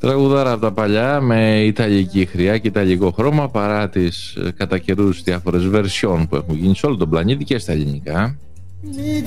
Τραγουδάρα από τα παλιά με ιταλική χρειά και ιταλικό χρώμα, παρά τις κατά καιρούς διάφορες version που έχουν γίνει σε όλο τον πλανήτη και στα ελληνικά.